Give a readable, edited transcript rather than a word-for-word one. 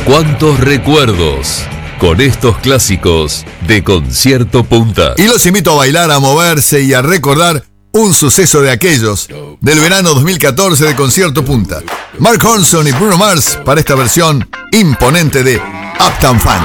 cuántos recuerdos con estos clásicos de Concierto Punta. Y los invito a bailar, a moverse y a recordar un suceso de aquellos del verano 2014 de Concierto Punta. Mark Ronson y Bruno Mars para esta versión imponente de Uptown Funk.